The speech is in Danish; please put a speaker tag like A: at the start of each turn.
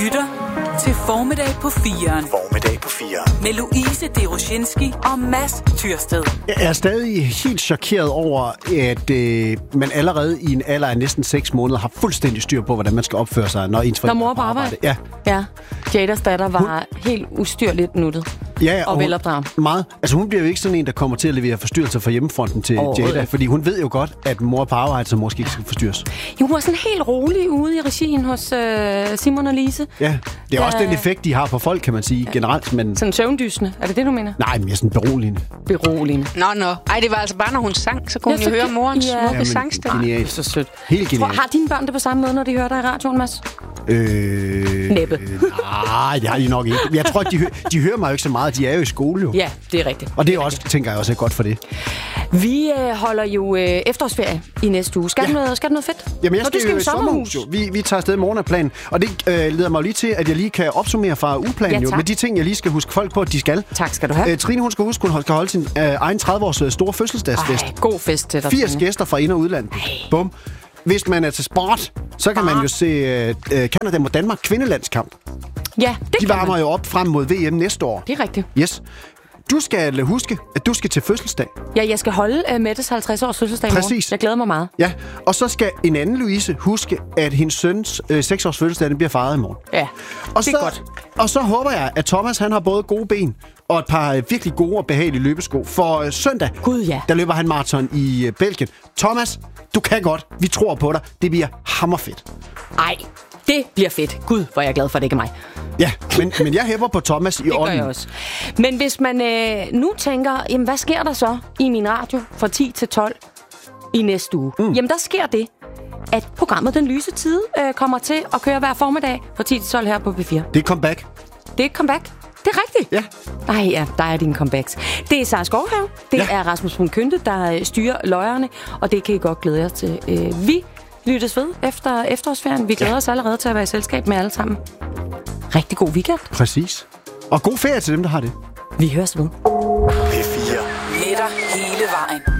A: lytter til Formiddag på 4'eren.
B: Formiddag på 4'eren.
A: Med Louise Deroshinski og Mads Tyrsted.
C: Jeg er stadig helt chokeret over, at man allerede i en alder af næsten 6 måneder har fuldstændig styr på, hvordan man skal opføre sig, når ens forældre
D: mor er på arbejde.
C: Ja.
D: Ja. Jadas datter var helt ustyrligt nuttet.
C: Ja,
D: og velopdraget.
C: Meget. Altså hun bliver jo ikke sådan en, der kommer til at levere forstyrrelser fra hjemmefronten til Jada, fordi hun ved jo godt, at mor er på arbejde, så måske ikke skal forstyrres.
D: Jo, hun var sådan helt rolig ude i regien hos Simon og Lise.
C: Ja, det er også den effekt, de har på folk, kan man sige, generelt. Men...
D: Sådan søvndysende. Er det det, du mener?
C: Nej, men jeg er sådan beroligende.
D: Beroligende.
E: Nå. Ej, det var altså bare, når hun sang, så kunne hun jo høre morens smukke sangstemme.
C: Genialt.
D: Så sødt.
C: Helt genialt.
D: Har dine børn det på samme måde, når de hører dig i radioen, Mads? Næppe.
C: Nej, det har de nok ikke. Jeg tror, de hører mig jo ikke så meget. De er jo i skole jo.
D: Ja, det er rigtigt.
C: Og det er også, tænker jeg også, er godt for det.
D: Vi holder jo efterårsferie i næste uge. Skal du noget fedt?
C: Jamen, jeg skal jo i sommerhus. Vi tager afsted i morgen af planen. Og det leder mig lige til, at jeg lige kan opsummere fra ugeplanen jo, med de ting, jeg lige skal huske folk på, at de skal.
D: Tak skal du have.
C: Trine, hun skal huske, hun skal holde sin egen 30-års store fødselsdagsfest.
D: God fest til dig.
C: 80 gæster fra ind- og udlandet. Bum. Hvis man er til sport, så kan man jo se Canada mod Danmark kvindelandskamp.
D: Ja, det
C: de varmer jo op frem mod VM næste år.
D: Det er rigtigt.
C: Yes. Du skal huske, at du skal til fødselsdag.
D: Ja, jeg skal holde Mettes 50-års fødselsdag i morgen.
C: Præcis.
D: Jeg glæder mig meget.
C: Ja, og så skal en anden Louise huske, at hendes søns 6-års fødselsdag den bliver fejret i morgen.
D: Ja,
C: og
D: det er godt.
C: Og så håber jeg, at Thomas han har både gode ben og et par virkelig gode og behagelige løbesko. For søndag, der løber han maraton i Belgien. Thomas, du kan godt. Vi tror på dig. Det bliver hammerfedt.
D: Ej, det bliver fedt. Gud, hvor er jeg glad for, at det ikke er mig.
C: Ja, men jeg hæpper på Thomas i ånden.
D: Det gør jeg også. Men hvis man nu tænker, jamen hvad sker der så i min radio fra 10 til 12 i næste uge? Jamen der sker det, at programmet Den Lyse Tide kommer til at køre hver formiddag fra 10 til 12 her på P4.
C: Det er et comeback.
D: Det er et comeback. Det er rigtigt.
C: Ja.
D: Nej, ja, der er dine comebacks. Det er Sara Skovhave. Det er Rasmus Brun Kynte, der styrer løjerne, og det kan I godt glæde jer til. Vi lyttes ved efter efterårsferien. Vi glæder os allerede til at være i selskab med alle sammen. Rigtig god weekend.
C: Præcis. Og god ferie til dem, der har det.
D: Vi høres ved.
B: P4.
A: Netter hele vejen.